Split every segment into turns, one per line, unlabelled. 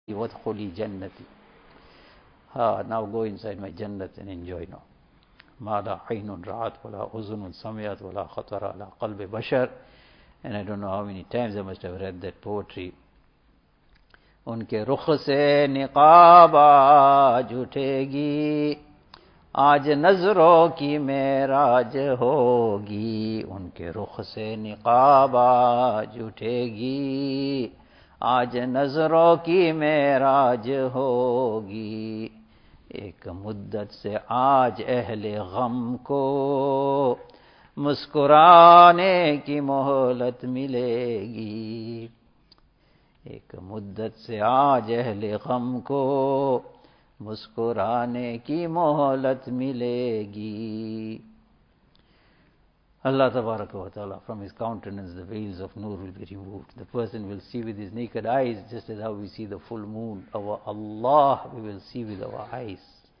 وَادْخُلِي جَنَّتِي. Now go inside my Jannat and enjoy now. مَا لَا عَيْنٌ رَعَتْ وَلَا أُذُنٌ سَمِعَتْ وَلَا خَطَرَ عَلَى قَلْبِ بَشَرٍ. And I don't know how many times I must have read that poetry. उनके रुख से निकाब आज उठेगी, आज नजरों की मेराज होगी. उनके रुख से निकाब आज उठेगी, आज नजरों की मेराज होगी. एक मुद्दत से आज अहले गम को मुस्कुराने की मोहलत मिलेगी. एक मुद्दत से आज अहले गम को मुस्कुराने की मोहलत मिलेगी. Allah Tabaraka wa Ta'ala, from his countenance the veils of nur will be removed. The person will see with his naked eyes, just as how we see the full moon. Our Allah we will see with our eyes,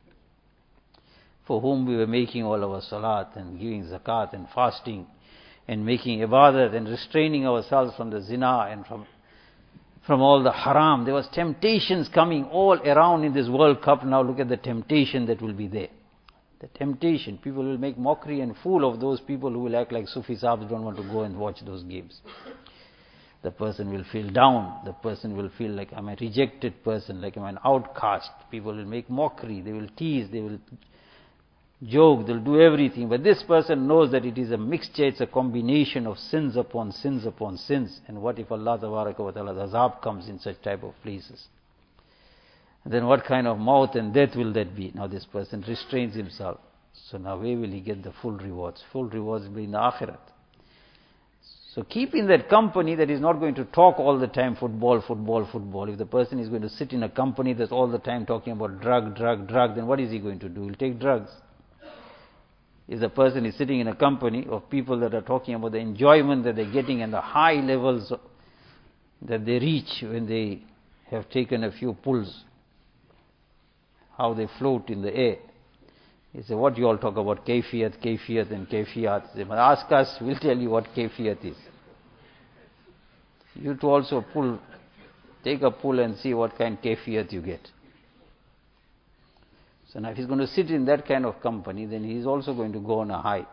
for whom we were making all our salat and giving zakat and fasting and making ibadat and restraining ourselves from the zina and from all the haram. There was temptations coming all around in this World Cup. Now look at the temptation that will be there. The temptation. People will make mockery and fool of those people who will act like Sufi Sahibs don't want to go and watch those games. The person will feel down. The person will feel like I'm a rejected person, like I'm an outcast. People will make mockery. They will tease. They will joke. They'll do everything. But this person knows that it is a mixture. It's a combination of sins upon sins upon sins. And what if Allah Tabaraka wa Ta'ala's azab comes in such type of places? Then what kind of maut and death will that be? Now this person restrains himself. So now where will he get the full rewards? Full rewards will be in the akhirat. So keep in that company that is not going to talk all the time football, football, football. If the person is going to sit in a company that's all the time talking about drug, then what is he going to do? He'll take drugs. If the person is sitting in a company of people that are talking about the enjoyment that they're getting and the high levels that they reach when they have taken a few pulls, how they float in the air. He said, what you all talk about? Kayfiyat and kayfiyat. They must ask us, we'll tell you what kayfiyat is. You to also take a pull and see what kind of kayfiyat you get. So now if he's going to sit in that kind of company, then he's also going to go on a high,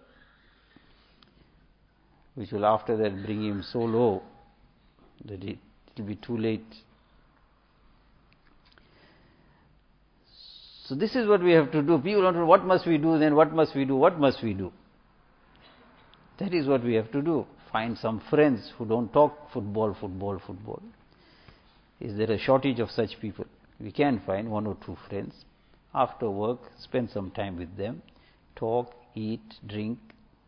which will after that bring him so low that it will be too late. So this is what we have to do. People want to know, what must we do then? What must we do? What must we do? That is what we have to do. Find some friends who don't talk football. Is there a shortage of such people? We can find one or two friends. After work, spend some time with them. Talk, eat, drink.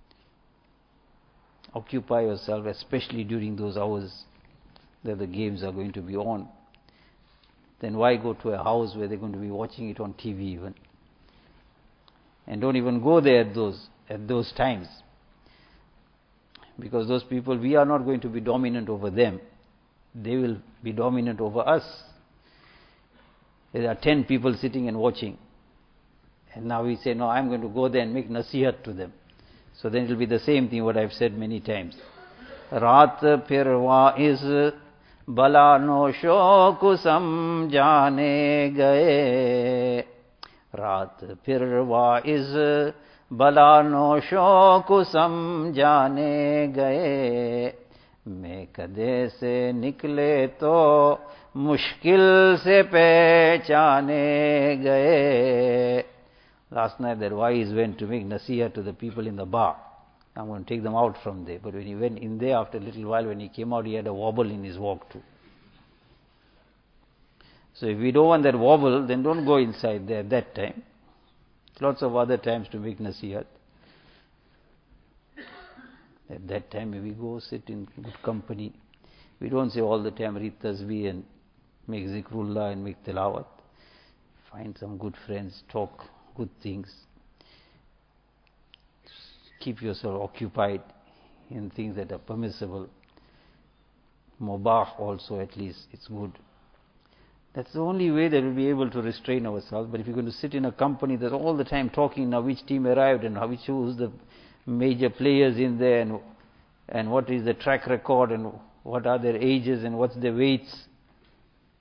Occupy yourself, especially during those hours that the games are going to be on. Then why go to a house where they're going to be watching it on TV even? And don't even go there at those times. Because those people, we are not going to be dominant over them. They will be dominant over us. There are 10 people sitting and watching. And now we say, no, I'm going to go there and make nasihat to them. So then it will be the same thing what I've said many times. Raat phir waiz भला नोशो को समझाने गए. रात फिर wise भला नोशो को समझाने गए. मैं कदे से निकले तो मुश्किल से पहचाने गए. Last night that wise went to make nasiha to the people in the bar. I'm going to take them out from there. But when he went in there, after a little while, when he came out, he had a wobble in his walk too. So if we don't want that wobble, then don't go inside there at that time. Lots of other times to make nasihat. At that time, if we go sit in good company, we don't say all the time, read tasbih and make zikrullah and make tilawat. Find some good friends, talk good things. Keep yourself occupied in things that are permissible. Mubah also, at least, it's good. That's the only way that we'll be able to restrain ourselves. But if you're going to sit in a company that's all the time talking now which team arrived and who's the major players in there and what is the track record and what are their ages and what's their weights,